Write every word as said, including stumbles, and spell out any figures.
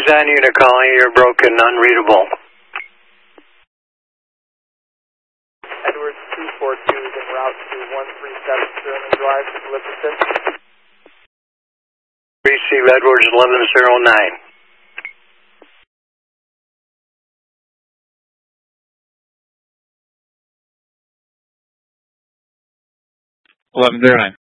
Design unit calling, you're broken, unreadable. Edwards two four two is en route to one three seven Sterling Drive to deliver this. Receive Edwards eleven zero nine. eleven zero nine.